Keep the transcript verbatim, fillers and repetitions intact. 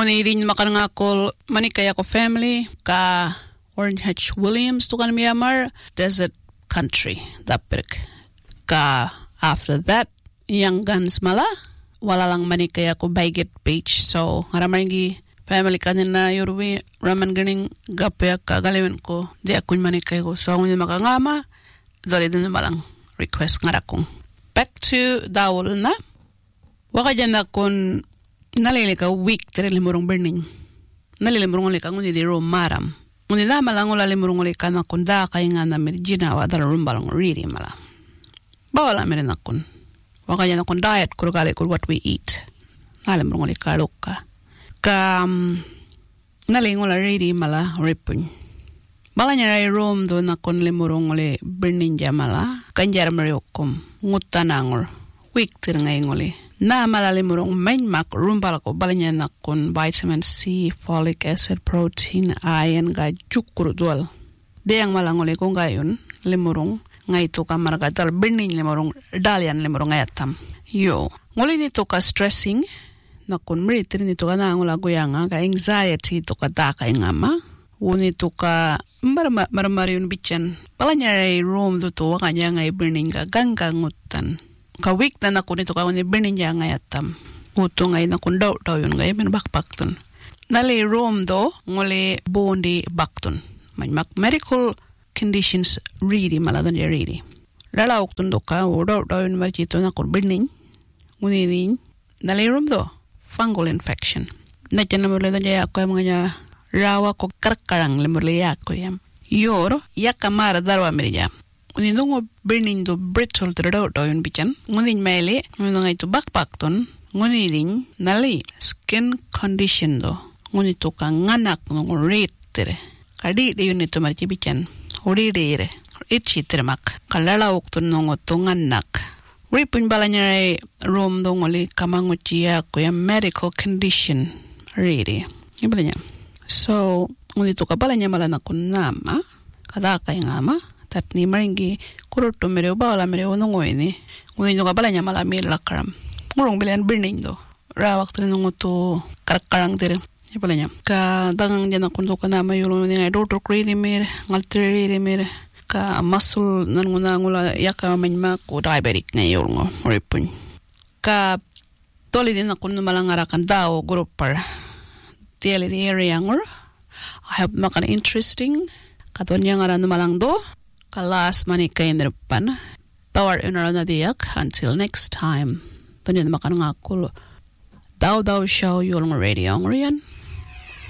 Nguni din makan ngakol manikaya ko family ka Orange Hatch Williams tukan Myanmar desert country daprik ka after that yang guns mala wala lang manikaya ko Baigit Beach so ngaramangi family kanina yorwi raman ganing gapya ka galewin ko di akun manikaya ko so nguni makangama dali din malang request ngarakong back to dawol na waka dyan akon nalili ka week tere limurong burning nalili murong ka nguni di ro maram nguni na malang ula limurong ka na kunda kay nga na mirjina wa dala rumbalang riri mala bawala merin akon waka dyan akon diet kurgali kur what we eat nalili murong ka luka ka um, nalili ngula riri mala ripun bala nyaray rom do na kon limurong uli burning jamala kanjar mariokom ngutanangor week tere ngay nguli na malalimurong main mak rumbal ko balanya nakon vitamin C, folic acid, protein, iron ga jukur dual. Deyang malangole ko ngayon limurong ngay to ka margadal burning limurong dalian limurong ngayatam. Yo, nguli nito ka stressing nakon meritir nito ka na ngula goyanga ka anxiety to ka daka ingama. Uni to ka marma marmariun bichan balanya ray room do to wakanya ngay burning ga gangga ngutan. Ka week na nakon ito ka uni burning niya ngayatam. Uto ngay nakon daw daw yun ngay bakpakton. Nali room do nguli bondi bakton. May mak medical conditions really maladon ya really. Lala uktun do ka o daw daw yun marchito nakon burning. Nguni rin nali room do fungal infection. Nadyan na mula doon ya ako yung mga rawa ko karkarang lemurliya ko yam. Yoro yakamara darwa mirya. Nguni nungo burning do brittle tero do yun bichan. Nguni mele nguni ngay to bakpakton. Nguni rin nali skin condition do. Nguni to ka nganak nungo rate tere. Kadi de yun ito marchi bichan. Uri re itchi tere mak. Kalala ukton nungo to nganak. Ripun balanya ray room do nguli kamanguchiya ko yung medical condition. Really. Ibalanya. So, nguni to ka balanya malana ko nama. Kadaka yung ama. Tatni maringi kuruto mere bawala mere nungo ini. Nguni to ka balanya malamir lakaram. Ngurong bilan burning do. Rawak tere nungo to karkarang tere. Ibalanya. Ka dagang dyan ako to ka nama yulong ni ngay doctor krili mere. Ngalteri mere. Ka muscle nanunguna ngula yaka manima ko diabetic na yulong ripun. Ka toli din ako numalangarakan daw grupar. Tiali di area ngur. I hope makan interesting. Katonya ngara numalang do. Kalas manika in depan. Tawar unara na diyak. Until next time. Tonya makan ngakul. Daw daw show yulong radio ngurian.